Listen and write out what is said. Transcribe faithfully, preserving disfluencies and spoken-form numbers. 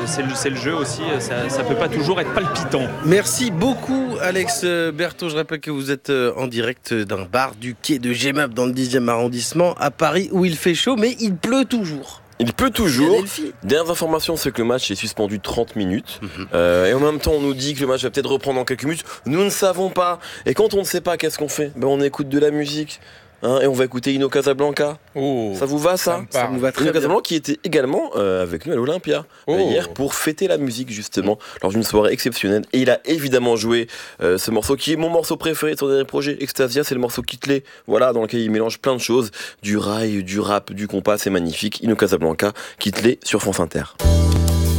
c'est le, c'est le jeu aussi, ça, ça peut pas toujours être palpitant. Merci beaucoup Alex Berthaud. Je rappelle que vous êtes en direct d'un bar du quai de Genappe dans le dixième arrondissement à Paris où il fait chaud mais il pleut toujours. Il peut toujours. Dernière information, c'est que le match est suspendu trente minutes. Mm-hmm. Euh, et en même temps, on nous dit que le match va peut-être reprendre dans quelques minutes. Nous ne savons pas. Et quand on ne sait pas, qu'est-ce qu'on fait ? Ben, on écoute de la musique. Hein, et on va écouter Ino Casablanca. Oh, ça vous va ça, ça, ça nous va très Ino bien. Casablanca qui était également euh, avec nous à l'Olympia oh. euh, hier pour fêter la musique justement lors d'une soirée exceptionnelle. Et il a évidemment joué euh, ce morceau qui est mon morceau préféré de son dernier projet, Extasia. C'est le morceau Kitley, voilà, dans lequel il mélange plein de choses, du rail, du rap, du compas. C'est magnifique. Ino Casablanca, Kitley sur France Inter.